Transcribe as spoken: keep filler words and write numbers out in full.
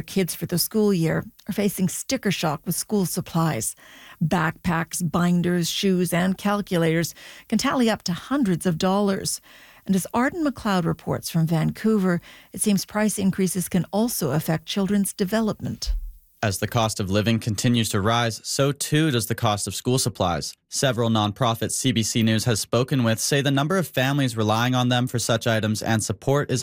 kids for the school year are facing sticker shock with school supplies. Backpacks, binders, shoes, and calculators can tally up to hundreds of dollars. And as Arden McLeod reports from Vancouver, it seems price increases can also affect children's development. As the cost of living continues to rise, so too does the cost of school supplies. Several nonprofits C B C News has spoken with say the number of families relying on them for such items and support is